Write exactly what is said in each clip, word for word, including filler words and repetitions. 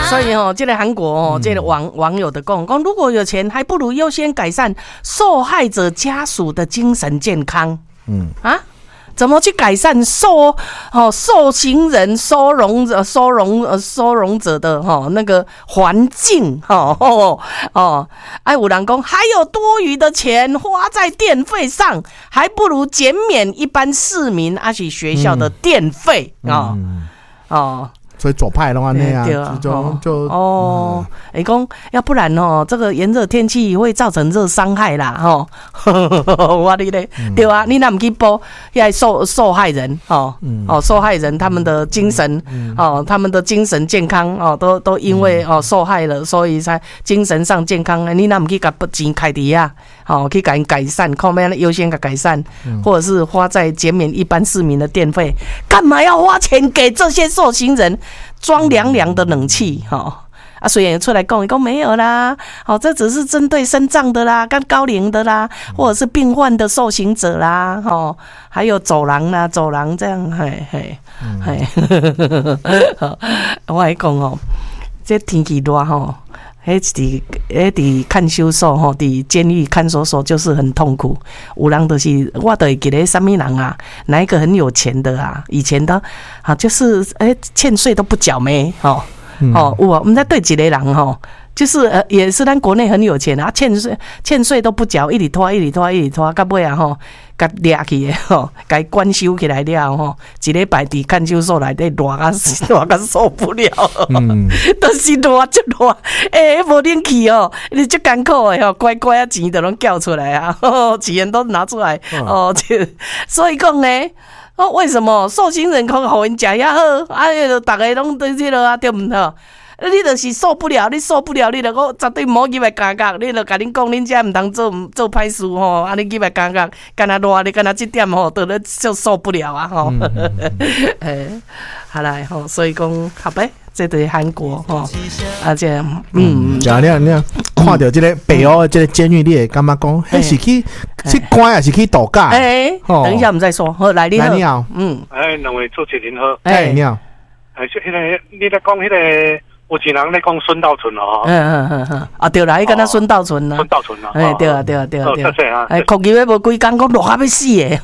所以哦，这个韩国哦，这个网网友的讲讲，如果有钱，还不如优先改善受害者家属的精神健康。嗯啊。怎么去改善受哦受刑人收容者收容呃收容者的哈、哦、那个环境哈哦哦，哎，有人讲还有多余的钱花在电费上，还不如减免一般市民还是学校的电费啊、嗯哦哦。 所以左派的话那样、 啊、 就就就哦，你讲、嗯、要不然哦，这个炎热天气会造成热伤害啦，吼、哦，我的嘞，嗯、对啊，你哪不去报要受受害人哦、嗯，哦，受害人他们的精神、嗯、哦，他们的精神健康哦，都都因为、嗯、哦受害了，所以才精神上健康，你哪不去把钱开底啊？哦，去改改善，看咩优先给改善、嗯，或者是花在减免一般市民的电费，干嘛要花钱给这些受刑人装凉凉的冷气？哈、哦、啊，虽然出来讲，讲没有啦，好、哦，这只是针对身障的啦、跟高龄的啦，或者是病患的受刑者啦，哦，还有走廊啦、走廊这样，嘿嘿嘿，嗯、我来讲哦，这天气热吼。迄伫迄伫看守所吼，伫监狱看守所就是很痛苦。有人就是我都会记得什么人啊，哪一个很有钱的啊？以前的啊，就是诶、欸、欠税都不缴没吼、嗯、哦，有啊，我们在对一个人吼，就是呃也是咱国内很有钱啊，欠税欠税都不缴，一直拖一直拖一直拖，到尾啊吼。甲抓去的吼，甲关收起来了吼，一礼拜伫看守所内底热啊热啊受不了，嗯，都是热足热，诶、欸，无冷气哦，你足艰苦的吼，乖乖啊钱都拢缴出来啊，吼钱都拿出来，哦，就所以讲呢，哦，为什么受刑人可互因食遐好，啊，大家拢对这个啊，对毋好？你就是受不了，你受不了，你就讲绝对莫入来感觉，你就甲恁讲，恁遮毋通做做歹事吼，啊，你入来感觉，干那热，你干那这点吼，都咧就受不了啊吼。诶，好来吼，所以讲好呗，这对韩国吼，而且嗯， 就你你看到这个北欧的这个监狱，你会感觉讲，迄是去去关还是去度假？ 诶，等一下我们再说。好，来你好， 你好， 嗯， 哎，两位主持人好， 哎，你好， 哎，就迄个你咧讲迄个。有一人咧讲孙道存哦， 嗯嗯嗯嗯，啊对啦，伊敢若孙道存啦， 孙道存啦， 哎对啊对啊对啊对啊，哎，哭伊要无几工，讲热啊要死诶，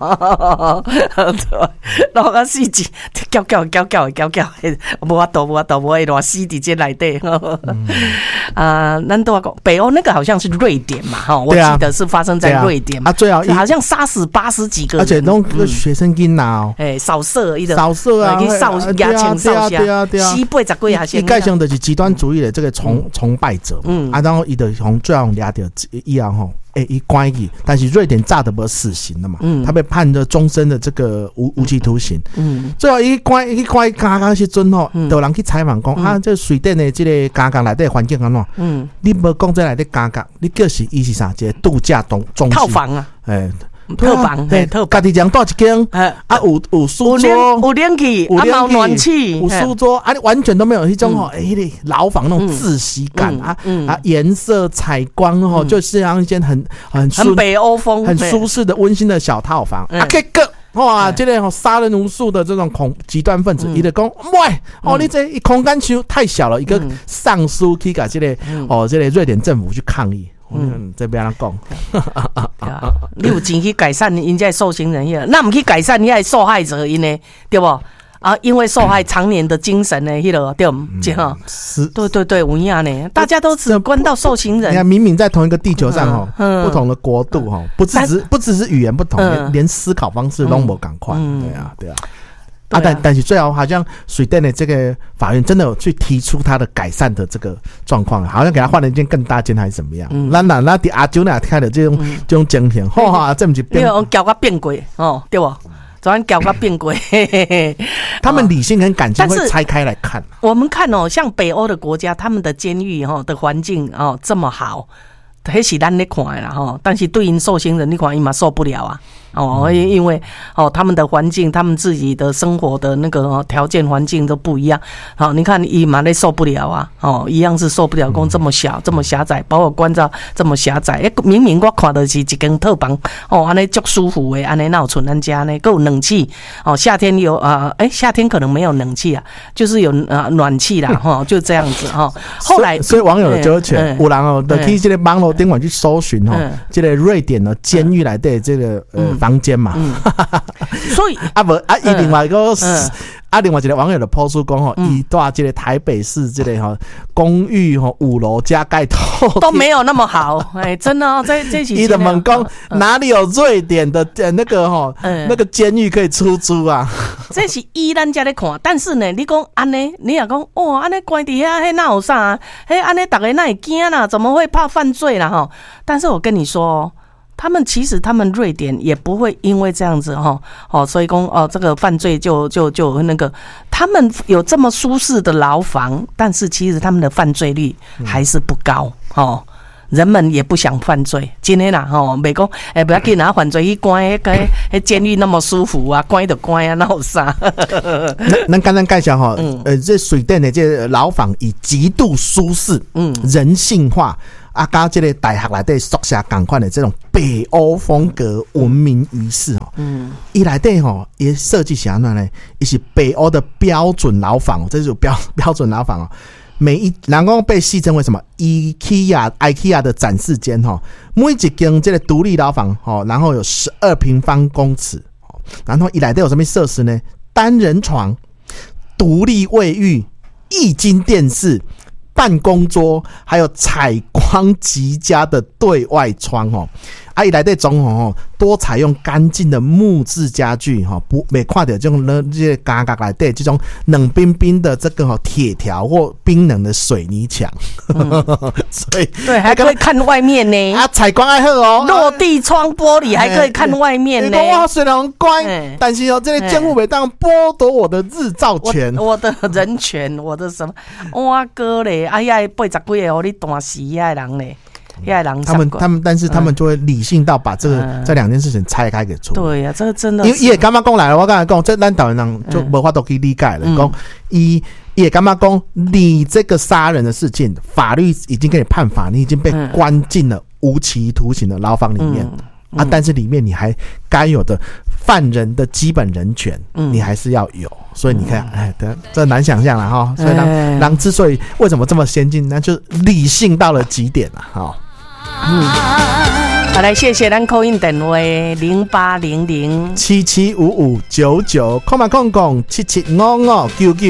热啊死字，叫叫叫叫叫叫，无法度无法度，无会热死伫这内底。啊，咱都讲北欧那个好像是瑞典嘛，哈，我记得是发生在瑞典啊，最好好像杀死八十几个人， 而且拢个学生囡仔哦， 哎，扫射一个， 扫射啊， 去扫牙签扫下，死八十几下先。 盖上的是极端主义的这个崇崇拜者，嗯啊，然后伊就从最后抓到以后吼，诶，伊关去，但是瑞典炸的不是死刑了嘛，嗯，他被判了终身的这个无无期徒刑，嗯，最后伊关伊关刚刚时阵吼，有人去采访讲啊，这瑞典的这个刚刚内底环境安怎？嗯，你无讲这内底刚刚，你就是伊是啥？一个度假中中心套房啊， 诶。 特房，嘿，特家己家住一间，啊，有有书桌， 有冷气，啊，有暖气， 有书桌，啊，完全都没有一种吼，哎，那牢房那种窒息感啊，啊，颜色、采光吼，就是像一间很很很北欧风、 很舒适的温馨的小套房。啊，这个哇，这个杀人无数的这种恐极端分子，伊就讲，喂，哦，你这空间区太小了，一个上书去甲这个哦，这个瑞典政府去抗议。嗯，这边人讲， 你有钱去改善因这受刑人迄，那唔去改善你迄受害者因呢，对不？啊，因为受害常年的精神呢，迄个对不？对哈，是，对对对，有影呢，大家都只关到受刑人。 你看，明明在同一个地球上哦，不同的国度哈，不只是不只是语言不同，连思考方式都无同款，对啊，对啊。啊，但但是最后好像水电的这个法院真的有去提出他的改善的这个状况，好像给他换了一件更大件还是怎么样？那那那阿九那开的这种、嗯、这种精品，嚯哈，这不是变？ 你用交个变鬼哦，对不？昨天交个变鬼， 他们理性跟感情会拆开来看。 我们看哦，像北欧的国家，他们的监狱哈的环境哦这么好，那是咱咧看的啦哈，但是对因受刑人，你看伊嘛受不了啊。 哦，因为哦他们的环境，他们自己的生活的那个条件环境都不一样。好，你看伊嘛咧受不了啊，哦，一样是受不了，讲这么小、这么狭窄，把我关到这么狭窄。哎，明明我看的是一间套房，哦，安尼足舒服的，安尼哪有像咱家呢？够冷气，哦，夏天有啊，哎、呃，夏天可能没有冷气啊，就是有啊、呃、暖气啦，哈、哦，就这样子哈、哦。后来， 所以网友就讲，有人哦，就去这个网络顶上去搜寻哦，这个瑞典的监狱来的这个呃房间嘛， 嗯嗯、所以啊不啊，伊另外一个。啊，另外一个网友的抛出讲吼，伊住这个台北市这个哈公寓吼五楼加盖头都没有那么好，哎，真的哦，这这期伊的问讲哪里有瑞典的那个吼、嗯、那个监狱可以出租啊？ 这是依咱家咧看，但是呢，你讲安尼，你也讲哦，安尼关伫遐，迄哪有啥？迄安尼大家哪会惊啦？怎么会怕犯罪啦？哈！但是我跟你说哦。他们其实，他们瑞典也不会因为这样子哈，哦，所以讲哦，这个犯罪就就就那个，他们有这么舒适的牢房，但是其实他们的犯罪率还是不高哦。人们也不想犯罪，今天啦吼，袂讲诶，不要紧啊，犯罪去关迄个迄监狱那么舒服啊，关就关啊，哪有啥？ 咱咱刚刚介绍哈，呃，这水电的这牢房以极度舒适、嗯，人性化。啊，甲这个大学内底宿舍同款的这种北欧风格闻名于世哦。嗯，伊内底吼，伊设计是安怎呢？伊是北欧的标准牢房，这是标标准牢房哦。每一人讲被戏称为什么 IKEA IKEA 的展示间哈，每一间这个独立牢房哈，然后有十二平方公尺，然后伊内底有什么设施呢？单人床、独立卫浴、液晶电视。办公桌，还有采光极佳的对外窗哦，啊，伊内底装哦，多采用干净的木质家具哈，不没看到这种呢这些嘎嘎来对这种冷冰冰的这个哈铁条或冰冷的水泥墙，嗯、所以对还可以看外面呢啊，采光还好哦， 落地窗玻璃还可以看外面呢。 哇，虽然很乖，但是哦，这个监护袂当剥夺我的日照权， 我, 我的人权，我的什么哇哥嘞，哎呀，八十几个哦，你断死遐人嘞。 他们他们，但是他们就会理性到把这个、嗯、这两件事情拆开给处理。 对呀、啊，这个真的， 因为也干嘛讲来了？我刚才讲，这咱台湾人就没法都可以理解了。讲一也干嘛讲，你这个杀人的事情，法律已经给你判罚，你已经被关进了无期徒刑的牢房里面、嗯、啊，但是里面你还该有的犯人的基本人权，嗯、你还是要有。所以你看，哎，这难想象了哈。所以狼狼之所以为什么这么先进，那就理性到了极点了哈。 嗯，好，来谢谢咱call in电话零八零零七七五五九九，空嘛空空七七五五九九。